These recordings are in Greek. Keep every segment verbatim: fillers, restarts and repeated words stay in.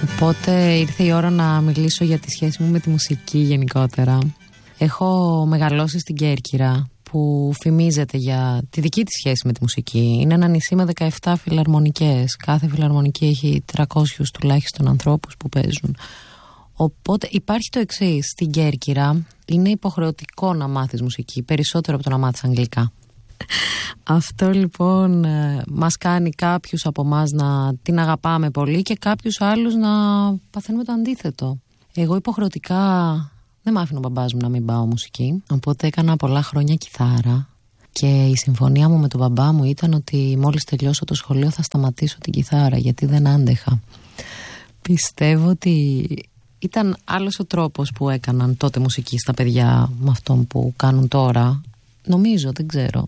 Οπότε ήρθε η ώρα να μιλήσω για τη σχέση μου με τη μουσική γενικότερα. Έχω μεγαλώσει στην Κέρκυρα, που φημίζεται για τη δική της σχέση με τη μουσική. Είναι ένα νησί με δεκαεπτά φιλαρμονικές. Κάθε φιλαρμονική έχει τριακόσιους τουλάχιστον ανθρώπους που παίζουν. Οπότε υπάρχει το εξής: στην Κέρκυρα είναι υποχρεωτικό να μάθεις μουσική, περισσότερο από το να μάθεις αγγλικά. Αυτό λοιπόν μας κάνει κάποιους από εμάς να την αγαπάμε πολύ και κάποιους άλλους να παθαίνουμε το αντίθετο. Εγώ υποχρεωτικά δεν μ' άφηνε ο μπαμπάς μου να μην πάω μουσική, οπότε έκανα πολλά χρόνια κιθάρα και η συμφωνία μου με τον μπαμπά μου ήταν ότι μόλις τελειώσω το σχολείο θα σταματήσω την κιθάρα, γιατί δεν άντεχα. Πιστεύω ότι ήταν άλλος ο τρόπος που έκαναν τότε μουσική στα παιδιά με αυτόν που κάνουν τώρα. Νομίζω, δεν ξέρω.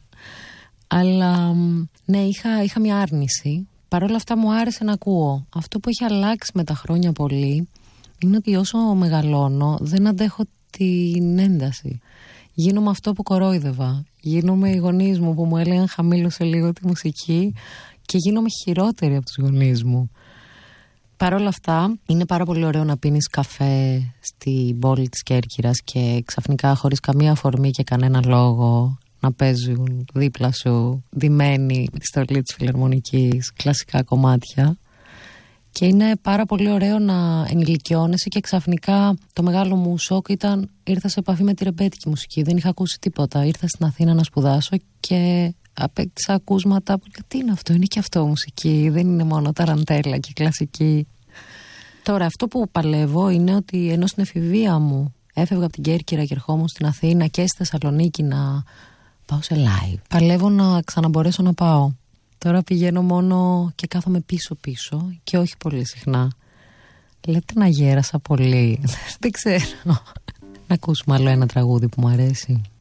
Αλλά ναι, είχα, είχα μια άρνηση. Παρ' όλα αυτά μου άρεσε να ακούω. Αυτό που έχει αλλάξει με τα χρόνια πολύ είναι ότι όσο μεγαλώνω δεν αντέχω την ένταση. Γίνομαι αυτό που κορόιδευα. Γίνομαι οι γονείς μου που μου έλεγαν χαμήλωσε λίγο τη μουσική και γίνομαι χειρότερη από τους γονείς μου. Παρ' όλα αυτά είναι πάρα πολύ ωραίο να πίνεις καφέ στην πόλη της Κέρκυρας και ξαφνικά χωρίς καμία αφορμή και κανένα λόγο να παίζουν δίπλα σου ντυμένοι με τη στολή της φιλαρμονικής κλασικά κομμάτια. Και είναι πάρα πολύ ωραίο να ενηλικιώνεσαι και ξαφνικά το μεγάλο μου σοκ ήταν ήρθα σε επαφή με τη ρεμπέτικη μουσική. Δεν είχα ακούσει τίποτα. Ήρθα στην Αθήνα να σπουδάσω και απέκτησα ακούσματα που τι είναι αυτό, είναι και αυτό μουσική, δεν είναι μόνο ταραντέλα και κλασική. Τώρα αυτό που παλεύω είναι ότι ενώ στην εφηβεία μου έφευγα από την Κέρκυρα και ερχόμουν στην Αθήνα και στη Θεσσαλονίκη να πάω σε live, παλεύω να ξαναμπορέσω να πάω. Τώρα πηγαίνω μόνο και κάθομαι πίσω-πίσω και όχι πολύ συχνά. Λέτε να γέρασα πολύ. Δεν ξέρω. Να ακούσουμε άλλο ένα τραγούδι που μου αρέσει.